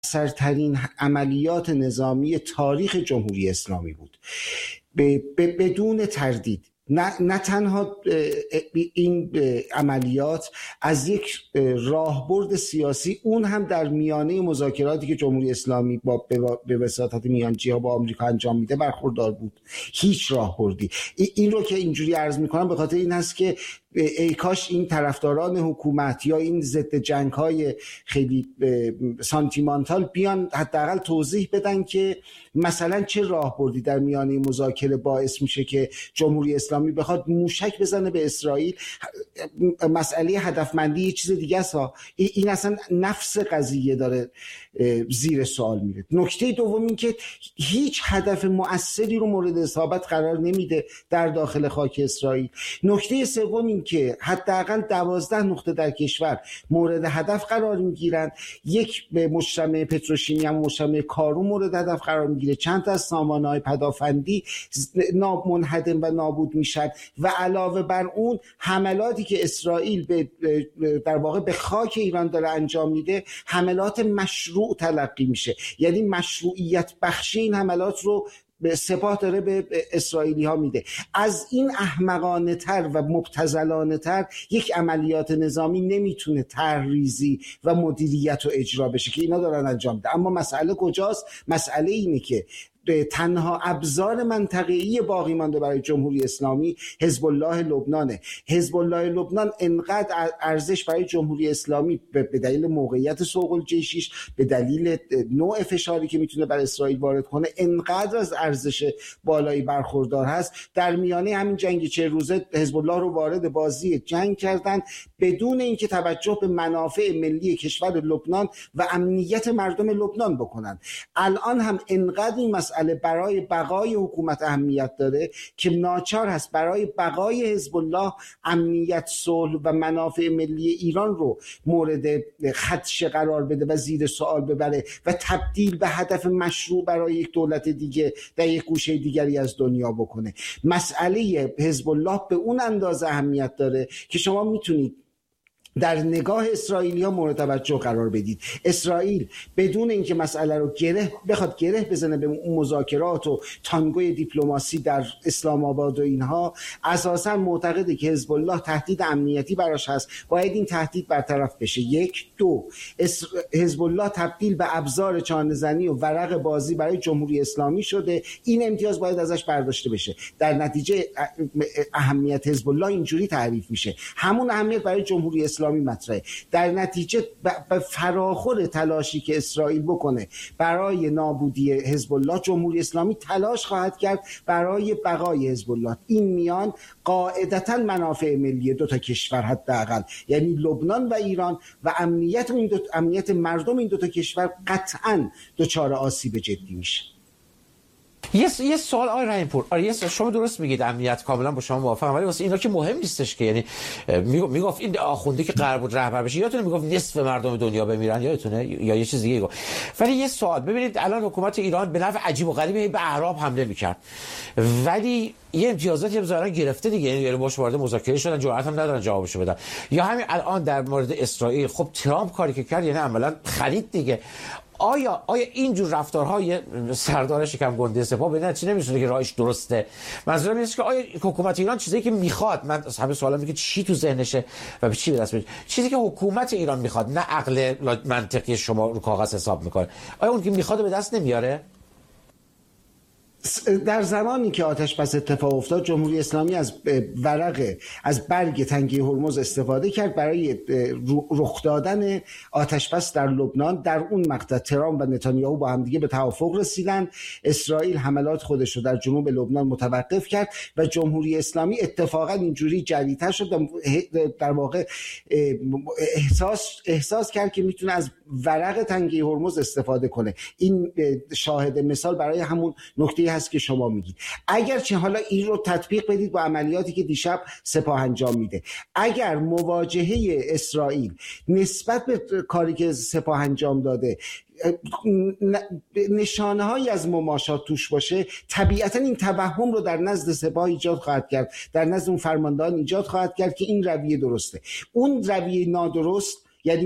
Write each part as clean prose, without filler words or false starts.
موثرترین عملیات نظامی تاریخ جمهوری اسلامی بود بدون تردید. نه تنها این عملیات از یک راهبرد سیاسی، اون هم در میانه مذاکراتی که جمهوری اسلامی به وساطت میانجی‌ها با آمریکا انجام میده برخوردار بود. هیچ راهبردی. این رو که اینجوری عرض میکنم به خاطر این هست که ای کاش این طرفداران حکومت یا این ضد جنگ‌های خیلی سانتیمانتال بیان حداقل توضیح بدن که مثلا چه راهبردی در میانه مذاکره باعث میشه که جمهوری اسلامی بخواد موشک بزنه به اسرائیل. مسئله هدفمندی یه چیز دیگه است. این اصلا نفس قضیه داره زیر سوال میره. نکته دوم این که هیچ هدف مؤثری رو مورد اصابت قرار نمیده در داخل خاک اسرائیل. نکته سوم این که حداقل 12 نقطه در کشور مورد هدف قرار میگیرن. یک به مجتمع پتروشیمی هم مجتمع کارون مورد هدف قرار میگیره. چند تا از سامانه‌های پدافندی منهدم و نابود میشن و علاوه بر اون حملاتی که اسرائیل در واقع به خاک ایران داره انجام میده حملات مشروع تلقی میشه. یعنی مشروعیت بخشی این حملات رو به سپاه داره به اسرائیلی ها میده. از این احمقانه تر و مبتذلانه تر یک عملیات نظامی نمیتونه طرحریزی و مدیریت و اجرا بشه که اینا دارن انجام میده. اما مسئله کجاست؟ مسئله اینه که تنها ابزار منطقه‌ای باقی مانده برای جمهوری اسلامی حزب الله لبنانه. حزب الله لبنان انقدر ارزش برای جمهوری اسلامی به دلیل موقعیت سوق الجیشیش، به دلیل نوع فشاری که میتونه بر اسرائیل وارد کنه، انقدر از ارزش بالایی برخوردار هست. در میانه همین جنگ 40 روزه حزب الله رو وارد بازی جنگ کردن بدون اینکه توجه به منافع ملی کشور لبنان و امنیت مردم لبنان بکنن. الان هم انقدر این مسئله برای بقای حکومت اهمیت داره که ناچار هست برای بقای حزب الله امنیت، صلح و منافع ملی ایران رو مورد خدشه قرار بده و زیر سوال ببره و تبدیل به هدف مشروع برای یک دولت دیگه در یک گوشه دیگری از دنیا بکنه. مسئله حزب الله به اون اندازه اهمیت داره که شما میتونید در نگاه اسرائیلی ها مورد توجه قرار بدید. اسرائیل بدون اینکه مسئله رو بخواد گره بزنه به اون مذاکرات و تانگوی دیپلماسی در اسلام آباد و اینها، اساسا معتقده که حزب الله تهدید امنیتی براش هست، باید این تهدید برطرف بشه. یک. دو، حزب الله تبدیل به ابزار چانه‌زنی و ورق بازی برای جمهوری اسلامی شده. این امتیاز باید ازش برداشته بشه. در نتیجه اهمیت حزب الله اینجوری تعریف میشه، همون اهمیت برای جمهوری اسلامی مطرحه. در نتیجه به فراخور تلاشی که اسرائیل بکنه برای نابودی حزب الله، جمهوری اسلامی تلاش خواهد کرد برای بقای حزب الله. این میان قاعدتاً منافع ملی دو تا کشور حداقل، یعنی لبنان و ایران، و امنیت مردم این دو تا کشور قطعاً دچار آسیب جدی میشه. یه سوال آقای رحیم‌پور، شما درست میگید، امنیت کاملا با شما موافقم، ولی واسه اینا که مهم نیستش که، یعنی میگفت این آخوندی که قرار بود رهبر بشه، یادتونه میگفت نصف مردم دنیا بمیرن، یادتونه، یا یه چیز دیگه گفت. ولی یه سوال، ببینید الان حکومت ایران به نحو عجیب و غریبی به اعراب حمله میکرد، ولی یه امتیازاتی هم ظاهرا گرفته دیگه، یعنی باش وارد مذاکره شدن، جرأت هم ندارن جوابشو بدن. یا همین الان در مورد اسرائیل، خب ترامپ کاری که کرد یعنی عملا خرید دیگه. آیا اینجور رفتارهای سردار شکم گنده سپاه به نتیجه نمی‌رسونه که راهش درسته؟ منظورم اینه که آیا حکومت ایران چیزی که میخواد، من همه سوالا میگه چی تو ذهنشه و به چی به دست میاد، چیزی که حکومت ایران میخواد، نه عقل منطقی شما رو کاغذ حساب میکنه، آیا اون که میخواد به دست نمیاره؟ در زمانی که آتش بس اتفاق افتاد، جمهوری اسلامی از برگ تنگه هرمز استفاده کرد برای رخ دادن آتش بس در لبنان. در اون مقطع ترامپ و نتانیاهو با هم دیگه به توافق رسیدن. اسرائیل حملات خودش رو در جنوب لبنان متوقف کرد و جمهوری اسلامی اتفاقا اینجوری جری‌تر شد، در واقع احساس کرد که میتونه از ورق تنگه هرمز استفاده کنه. این شاهد مثال برای همون نکته هست که شما میگید. اگرچه حالا این رو تطبیق بدید با عملیاتی که دیشب سپاه انجام میده، اگر مواجهه اسرائیل نسبت به کاری که سپاه انجام داده نشانه هایی از مماشات توش باشه، طبیعتا این توهم رو در نزد سپاه ایجاد خواهد کرد، در نزد اون فرماندهان ایجاد خواهد کرد که این رویه درسته. اون رویه نادرست یعنی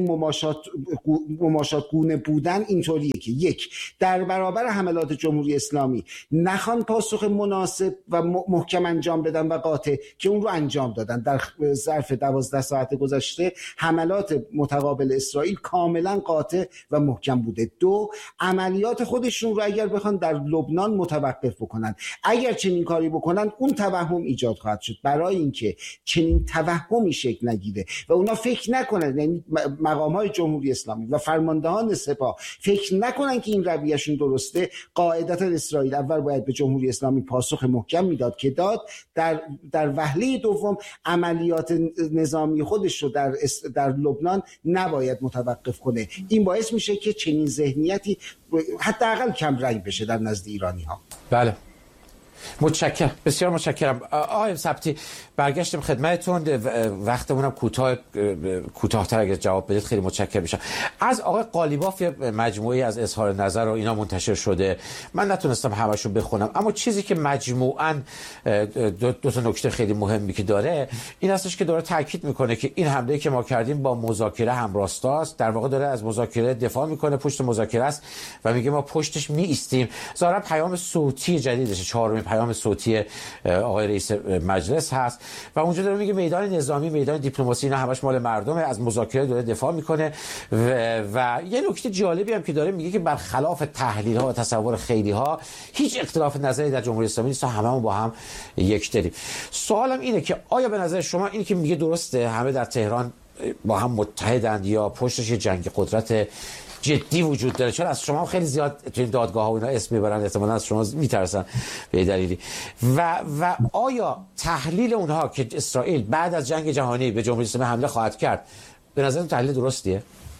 مماشات گونه بودن اینطوریه که یک، در برابر حملات جمهوری اسلامی نخوان پاسخ مناسب و محکم انجام بدن و قاطع که اون رو انجام دادن. در ظرف 12 ساعت گذشته حملات متقابل اسرائیل کاملا قاطع و محکم بوده. دو، عملیات خودشون رو اگر بخوان در لبنان متوقف بکنن، اگر چنین کاری بکنن اون توهم ایجاد خواهد شد. برای اینکه چنین توهمی شکل نگیره و اونا فکر نکنن، یعنی مقامات جمهوری اسلامی و فرماندهان سپاه فکر نکنن که این رویهشون درسته، قاعدتا اسرائیل اول باید به جمهوری اسلامی پاسخ محکم میداد که داد. در وهله دوم عملیات نظامی خودش رو در لبنان نباید متوقف کنه. این باعث میشه که چنین ذهنیتی حداقل کم رنگ بشه در نزد ایرانی ها. بله، متشکرم، بسیار متشکرم. آقای ثبتی، برگشتیم خدمتتون، وقتمونم کوتاه‌تر اگه جواب بدید خیلی متشکرم میشم. از آقای قالیباف مجموعی از اظهار نظر و اینا منتشر شده، من نتونستم همشو بخونم، اما چیزی که مجموعاً دو تا نکته خیلی مهمی که داره این هستش که داره تاکید میکنه که این حمله که ما کردیم با مذاکره همراستاست. در واقع داره از مذاکره دفاع میکنه، پشت مذاکره است و میگه ما پشتش می ایستیم. ظاهرا پیام صوتی جدیدش، چهارمین پیام صوتی آقای رئیس مجلس هست و اونجا داره میگه میدان نظامی، میدان دیپلماسی اینا همش مال مردمه، از مذاکره داره دفاع میکنه و یه نکته جالبی هم که داره میگه که برخلاف تحلیل ها و تصور خیلی ها هیچ اختلاف نظری در جمهوری اسلامی نیست، هممون با هم یک دلیم. سوالم اینه که آیا به نظر شما اینی که میگه درسته همه در تهران با هم متحدند یا پشتش جنگ قدرت جدی وجود داره؟ چون از شما خیلی زیاد تو این دادگاه ها و اینا اسم میبرن، احتمالاً از شما میترسن به دلیلی و آیا تحلیل اونها که اسرائیل بعد از جنگ جهانی به جمهوری اسلامی حمله خواهد کرد به نظرتون تحلیل درستیه؟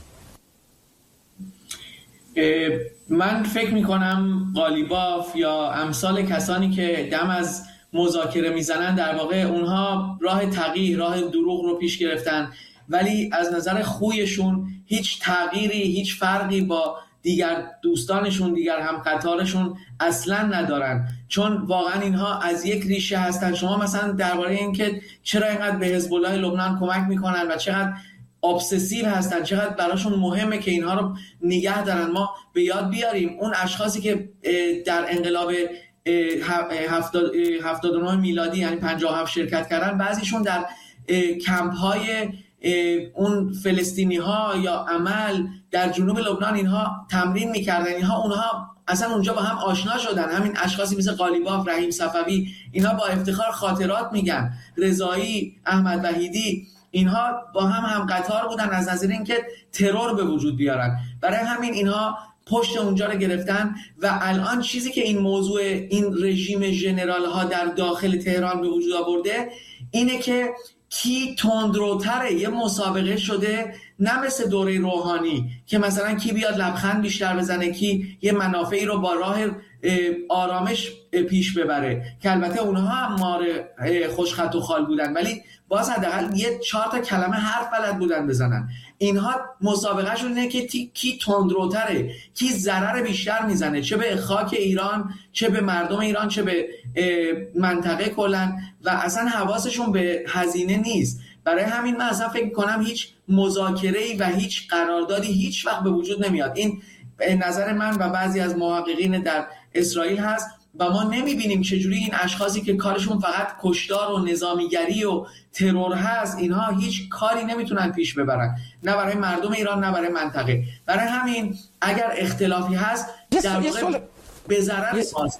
من فکر میکنم قالیباف یا امثال کسانی که دم از مذاکره میزنن در واقع اونها راه تغییر، راه دروغ رو پیش گرفتن، ولی از نظر خویشون هیچ تغییری، هیچ فرقی با دیگر دوستانشون، دیگر همقطارشون اصلا ندارن، چون واقعا اینها از یک ریشه هستن. شما مثلا درباره این که چرا اینقدر به حزب الله لبنان کمک میکنن و چقدر ابسسیو هستن، چقدر براشون مهمه که اینها رو نگه دارن، ما به یاد بیاریم اون اشخاصی که در انقلاب 79 میلادی یعنی 57 شرکت کردن، بعضیشون در کمپ های اون فلسطینی ها یا عمل در جنوب لبنان اینها تمرین میکردن، اونها اصلا اونجا با هم آشنا شدن. همین اشخاصی مثل قالیباف، رحیم صفوی، اینها با افتخار خاطرات میگن، رضایی، احمد وحیدی، اینها با هم قطار بودن از نظر اینکه ترور به وجود بیارن. برای همین اینها پشت اونجا رو گرفتن و الان چیزی که این موضوع این رژیم ژنرال ها در داخل تهران به وجود آورده اینه که کی تندروتره. یه مسابقه شده، نه مثل دوره روحانی که مثلا کی بیاد لبخند بیشتر بزنه، کی یه منافعی رو با راه آرامش پیش ببره، که البته اونها هم مار خوشخط و خال بودن ولی باز حداقل یه 4 تا کلمه حرف بلد بودن بزنن. اینها مسابقه شون اینه که کی تندروتره، کی ضرر بیشتر میزنه، چه به خاک ایران، چه به مردم ایران، چه به منطقه کلن، و اصلا حواسشون به هزینه نیست. برای همین من اصلا فکر کنم هیچ مذاکره‌ای و هیچ قراردادی هیچ وقت به وجود نمیاد. این نظر من و بعضی از محققین در اسرائیل هست و ما نمیبینیم چجوری این اشخاصی که کارشون فقط کشتار و نظامیگری و ترور هست، اینها هیچ کاری نمیتونن پیش ببرن، نه برای مردم ایران نه برای منطقه. برای همین اگر اختلافی هست در واقع به ضرر ماست.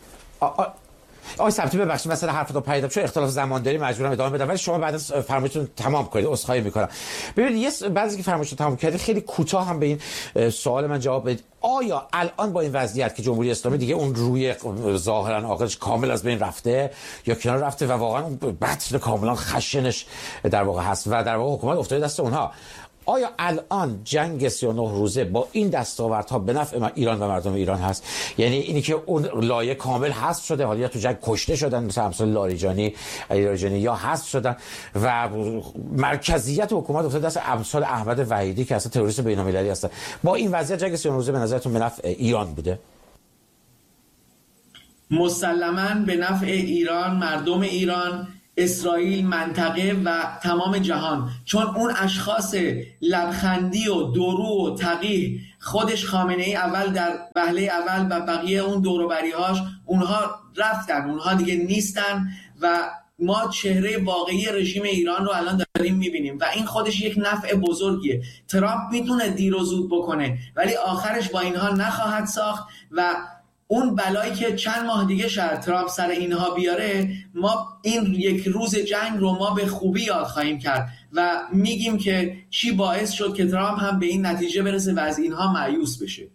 آقای ثبتی ببخشید مثلا حرفتو پیدا چون اختلاف زمان داری مجبورم ادامه بدم، ولی شما بعد از فرمایشتون تمام کنید، عذرخواهی میکنم. ببینید بعضی که فرمایشتون تمام کردید خیلی کوتاه هم به این سوال من جواب بدید. آیا الان با این وضعیت که جمهوری اسلامی دیگه اون روی ظاهرا عاقلش کامل از بین رفته یا کنار رفته و واقعا اون بطن کاملا خشنش در واقع هست و در واقع حکومت افتاده دست اونها، آیا الان جنگ 39 روزه با این دستاوردها به نفع ایران و مردم ایران هست؟ یعنی اینی که اون لایه کامل حذف شده، حالا یا تو جنگ کشته شدن مثل امثال لاریجانی یا حذف شدن و مرکزیت حکومت افتاده دست امثال احمد وحیدی که اصلا تروریست بین‌المللی هستن، با این وضعیت جنگ 39 روزه به نظرتون به نفع ایران بوده؟ مسلماً به نفع ایران، مردم ایران، اسرائیل، منطقه و تمام جهان. چون اون اشخاص لبخندی و درو و تقی خودش خامنه‌ای اول در وهله اول و بقیه اون دوروبری‌هاش اونها رفتن، اونها دیگه نیستن و ما چهره واقعی رژیم ایران رو الان داریم میبینیم و این خودش یک نفع بزرگیه. ترامپ میتونه دیر و زود بکنه ولی آخرش با اینها نخواهد ساخت و اون بلایی که چند ماه دیگه شاید ترامپ سر اینها بیاره، ما این یک روز جنگ رو ما به خوبی یاد خواهیم کرد و میگیم که چی باعث شد که ترامپ هم به این نتیجه برسه و از اینها مایوس بشه.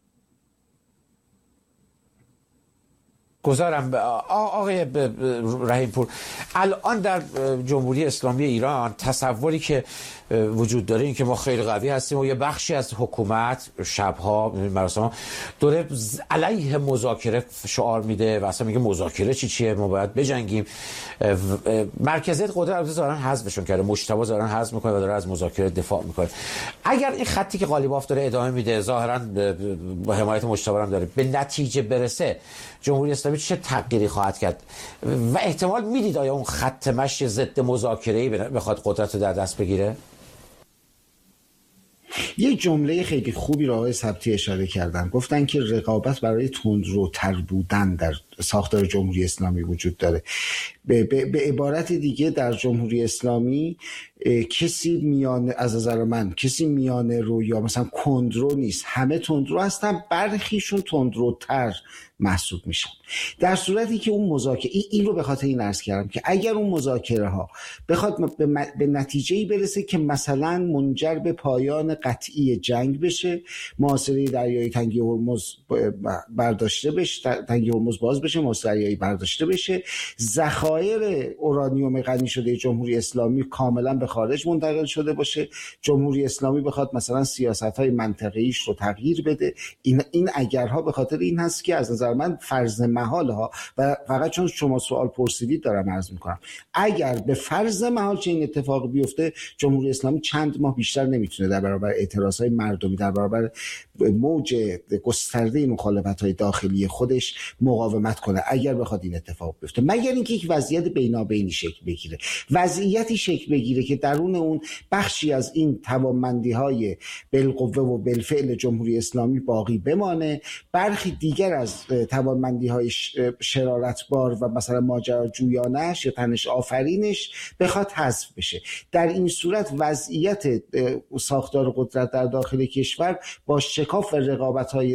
گذارم آقای رحیم پور، الان در جمهوری اسلامی ایران تصوری که وجود داره این که ما خیلی قوی هستیم و یه بخشی از حکومت شبها مراسم داره علیه مذاکره شعار میده و اصلا میگه مذاکره چیه، ما باید بجنگیم. مرکزیت قدرت البته ظاهرا حذفشون کرده، مجتبی ظاهرا حذف میکنه و داره از مذاکره دفاع میکنه. اگر این خطی که قالیباف داره ادامه میده، ظاهرا با حمایت مجتبی هم داره، به نتیجه برسه، جمهوری اسلامی چه تغییری خواهد کرد و احتمال میدید آیا اون خط مشی ضد مذاکره‌ای بخواد قدرت رو در دست بگیره؟ یه جمله خیلی خوبی رو آقای ثبتی اشاره کردن، گفتن که رقابت برای تندروتر بودن در ساختار جمهوری اسلامی وجود داره. به عبارت دیگه در جمهوری اسلامی کسی میانه، از نظر من کسی میانه رو یا مثلا کندرو نیست، همه تندرو هستن، برخیشون تندروتر محسوب میشن. در صورتی که اون مذاکره، این رو به خاطر این عرض کردم که اگر اون مذاکره ها بخواد به نتیجه‌ای برسه که مثلا منجر به پایان قطعی جنگ بشه، محاصره دریای تنگی هرمز برداشته بشه، تنگی هرمز باز بشه، محاصره دریایی برداشته بشه، ذخایر اورانیوم غنی شده جمهوری اسلامی کاملا به خارج منتقل شده باشه، جمهوری اسلامی بخواد مثلا سیاست‌های منطقه‌ایش رو تغییر بده، این اگرها به خاطر این هست که از نظر من فرض محال ها، و فقط چون شما سوال پرسیدید دارم عرض میکنم، اگر به فرض محال چنین اتفاقی بیفته، جمهوری اسلامی چند ماه بیشتر نمیتونه در برابر اعتراضهای مردمی، در برابر موج گسترده مخالفت‌های داخلی خودش مقاومت کنه اگر بخواد این اتفاق بیفته، مگر اینکه یک وضعیت بینابینی شکل بگیره، وضعیتی شکل بگیره که درون اون بخشی از این توانمندی‌های بالقوه و بالفعل جمهوری اسلامی باقی بمانه، برخی دیگر از توانمندی‌های شرارتبار و مثلا ماجراجویانش یا تنش آفرینش بخواد حذف بشه. در این صورت وضعیت ساختار قدرت در داخل کشور با شکاف و رقابت‌های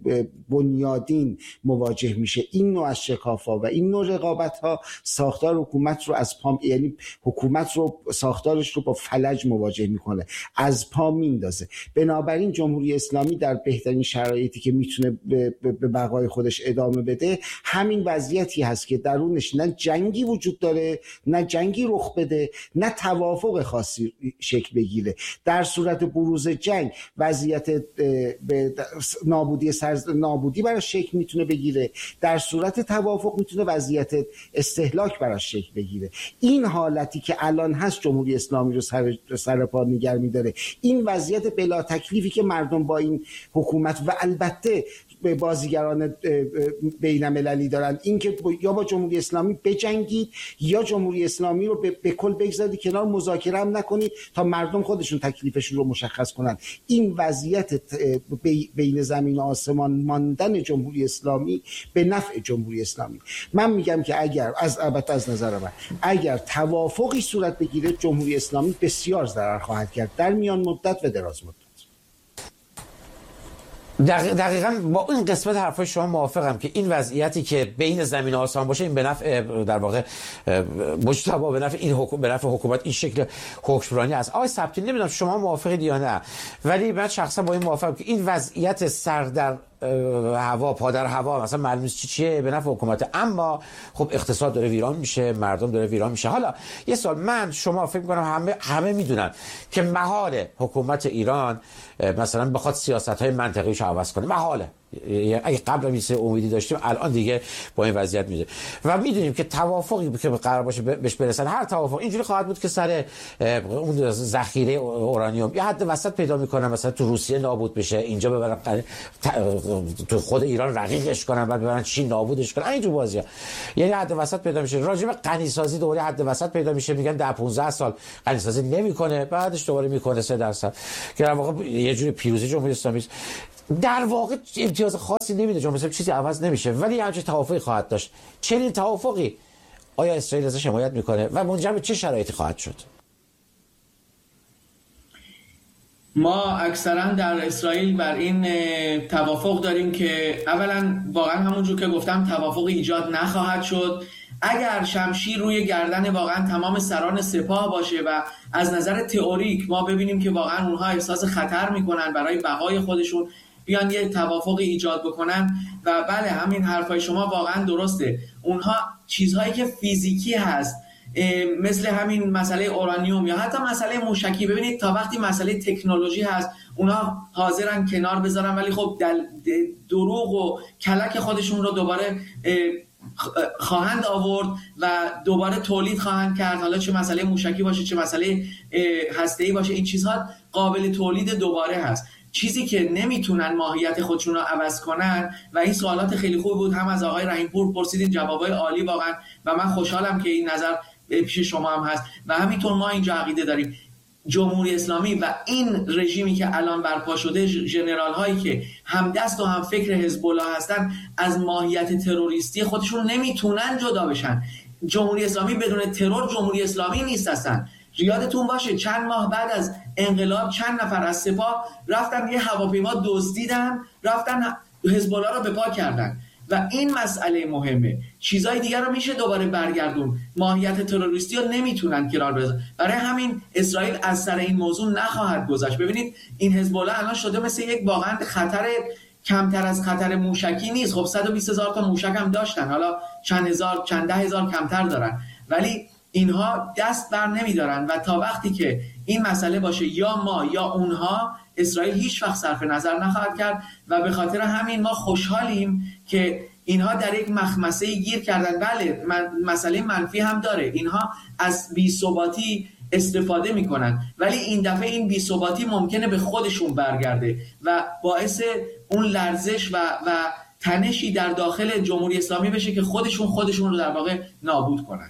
بنیادین مواجه میشه. این نوع از شکاف‌ها و این نوع رقابت‌ها ساختار حکومت رو از پا، یعنی حکومت رو ساختارش رو با فلج مواجه میکنه، از پا میندازه. بنابراین جمهوری اسلامی در بهترین شرایطی که میتونه به بقای خودش ادامه بده همین وضعیتی هست که درونش نه جنگی وجود داره، نه جنگی رخ بده، نه توافق خاصی شکل بگیره. در صورت بروز جنگ وضعیت نابودی براش شکل میتونه بگیره، در صورت توافق میتونه وضعیت استهلاک براش شکل بگیره. این حالتی که الان هست جمهوری اسلامی رو سر پا نگه می‌داره. این وضعیت بلا تکلیفی که مردم با این حکومت و البته به بازیگران بین المللی دارن، این که یا با جمهوری اسلامی بجنگید یا جمهوری اسلامی رو به کل بگذارید کنار، مذاکره هم نکنید تا مردم خودشون تکلیفشون رو مشخص کنن. این وضعیت بین زمین و آسمان ماندن جمهوری اسلامی به نفع جمهوری اسلامی. من میگم که البته از نظر من اگر توافقی صورت بگیره جمهوری اسلامی بسیار ضرر خواهد کرد در میان مدت و دراز مدت. دقیقاً با این قسمت حرفای شما موافقم که این وضعیتی که بین زمین و آسمان باشه این به نفع در واقع مجتبی، به نفع این به نفع حکومت این شکل حکمرانی است. آقای ثبتی نمیدونم شما موافقید یا نه، ولی من شخصا با این موافقم که این وضعیت سر در هوا، پا در هوا، مثلا معلوم نیست چیه، به نفع حکومت، اما خب اقتصاد داره ویران میشه، مردم داره ویران میشه. حالا یه سوال، من شما فکر میکنم همه میدونن که محال حکومت ایران مثلا بخواد سیاست‌های منطقی‌اش عوض کنه، محاله، اگه قبل این امیدی داشتیم الان دیگه با این وضعیت میشه و میدونیم که توافقی که قرار باشه بهش برسن، هر توافق اینجوری خواهد بود که سر اون ذخیره اورانیوم یا حد وسط پیدا میکنن، مثلا تو روسیه نابود بشه، اینجا ببرن تو خود ایران رقیقش کنن، بعد ببرن چین نابودش کنن، اینجور بازی‌ها. یعنی حد وسط پیدا میشه. راجع به غنی‌سازی دوباره حد وسط پیدا میشه، میگن 10-15 سال غنی‌سازی نمیکنه، بعدش دوباره میکنه 3%، که در واقع یه جوری پیروزی جمهوری اسلامی است. در واقع امتیاز خاصی نمیده، جمهوری اسلامی چیزی عوض نمیشه، ولی همچین توافقی خواهد داشت. چنین توافقی آیا اسرائیل ازش حمایت میکنه و منجر به چه شرایطی خواهد شد؟ ما اکثرا در اسرائیل بر این توافق داریم که اولا واقعا همونجور که گفتم توافقی ایجاد نخواهد شد اگر شمشیر روی گردن واقعا تمام سران سپاه باشه و از نظر تئوریک ما ببینیم که واقعا اونها احساس خطر میکنن برای بقای خودشون، بیان یه توافقی ایجاد بکنن. و بله همین حرفای شما واقعا درسته، اونها چیزهایی که فیزیکی هست مثل همین مسئله اورانیوم یا حتی مسئله موشکی، ببینید تا وقتی مسئله تکنولوژی هست اونا حاضرن کنار بذارن، ولی خب دروغ و کلک خودشون رو دوباره خواهند آورد و دوباره تولید خواهند کرد، حالا چه مسئله موشکی باشه چه مسئله هسته‌ای باشه، این چیزها قابل تولید دوباره هست. چیزی که نمیتونن ماهیت خودشون رو عوض کنن و این سوالات خیلی خوب بود، هم از آقای رحیم پور پرسیدین، جوابای عالی واقعا و من خوشحالم که این نظر پیش شما هم هست و همینطور ما اینجا عقیده داریم جمهوری اسلامی و این رژیمی که الان برپا شده، ژنرال هایی که هم دست و هم فکر حزب الله هستن، از ماهیت تروریستی خودشون نمیتونن جدا بشن. جمهوری اسلامی بدون ترور جمهوری اسلامی نیست هستن. یادتون باشه چند ماه بعد از انقلاب چند نفر از سپاه رفتن یه هواپیما دزدیدن، رفتن حزب الله رو به پا کردن و این مسئله مهمه. چیزای دیگر رو میشه دوباره برگردون، ماهیت تروریستی رو نمیتونن کنار بذارن. برای همین اسرائیل از سر این موضوع نخواهد گذشت. ببینید این حزب الله الان شده مثل یک واقعا خطر کمتر از خطر موشکی نیست. خب 120,000 تا موشک هم داشتن، حالا چند ده هزار کمتر دارن، ولی اینها دست بر نمیدارن و تا وقتی که این مسئله باشه یا ما یا اونها، اسرائیل هیچ وقت صرف نظر نخواهد کرد و به خاطر همین ما خوشحالیم که اینها در یک مخمسه گیر کردن. بله مسئله منفی هم داره، اینها از بی‌ثباتی استفاده میکنن، ولی این دفعه این بی‌ثباتی ممکنه به خودشون برگرده و باعث اون لرزش و تنشی در داخل جمهوری اسلامی بشه که خودشون رو در واقع نابود کنن.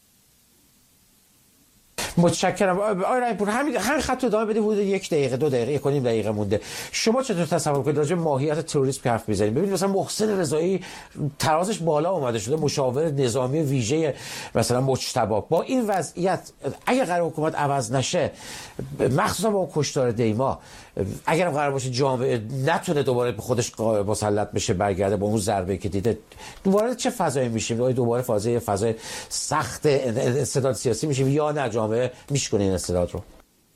متشکرم. آقای رحیم پور همین خط ادامه بده، حدود 1 دقیقه 2 دقیقه 1.5 دقیقه مونده. شما چطور تصور کنید راجع به ماهیت تروریسم حرف میزنید؟ ببینید مثلا محسن رضایی ترازش بالا اومده شده، مشاور نظامی ویژه مثلا مجتبی، با این وضعیت اگر قرار حکومت عوض نشه، مخصوصا با کشتار دیما، اگر قرار باشه جامعه نتونه دوباره به خودش مسلط بشه، برگرده با اون ضربه که دیده، دوباره چه فضایی میشیم؟ دوباره فضای سخت استعداد سیاسی میشیم یا نه جامعه میشکنه این استعداد رو؟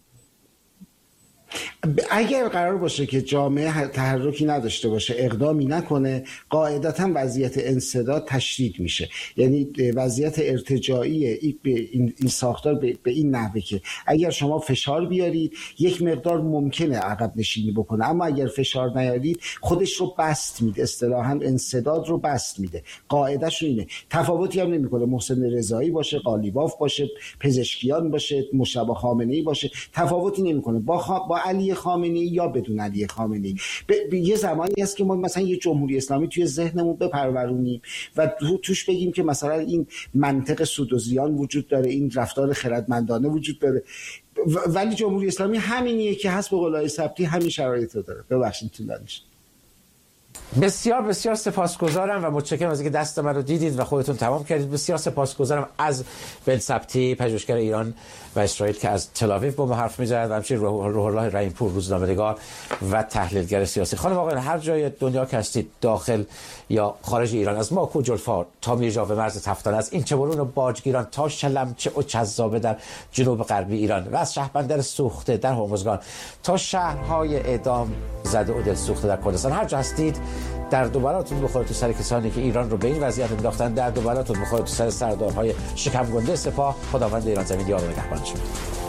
اگر قرار باشه که جامعه تحرکی نداشته باشه، اقدامی نکنه، قاعدتا وضعیت انسداد تشدید میشه. یعنی وضعیت ارتجاعی این ساختار به این نحوه که اگر شما فشار بیارید یک مقدار ممکنه عقب نشینی بکنه، اما اگر فشار نیارید خودش رو بست میده، اصطلاحاً انسداد رو بست میده. قاعدهش اینه. تفاوتی هم نمیکنه محسن رضایی باشه، قالیباف باشه، پزشکیان باشه، مجتبی خامنه‌ای باشه، تفاوتی نمیکنه با علی خامنه‌ای یا بدون علی خامنه‌ای. یه زمانی هست که ما مثلا یه جمهوری اسلامی توی ذهنمون بپرورونیم و توش بگیم که مثلا این منطق سود و زیان وجود داره، این رفتار خردمندانه وجود داره، ولی جمهوری اسلامی همینیه که هست. به قول آقای سبتی همین شرایط رو داره. ببخشید طولانی شد. بسیار بسیار سپاسگزارم و متشکرم از اینکه دست من رو دیدید و خودتون تمام کردید. بسیار سپاسگزارم از بن سبتی، پژوهشگر ایران و اسرائیل که از تل‌آویو با ما حرف می‌زد، و همچنین روح الله رحیم پور، روزنامه‌نگار و تحلیلگر سیاسی. خانم آقایان، هر جای دنیا که هستید، داخل یا خارج ایران، از ماکو جلفار تا میرجاو مرز تفتان، از این چبرون و باجگیران تا شلمچه و چذابه در جنوب غربی ایران و از شهربندر سوخته در هرمزگان تا شهرهای اعدام زده و دل سوخته در کردستان، هر جا هستید در دوبلاتون بخوره تو سر کسانی که ایران رو به این وضعیت انداختن، در دوبلاتون بخوره تو سر سردارهای شکم گنده سپاه. خداوند ایران زمین یار و نگهبان شما.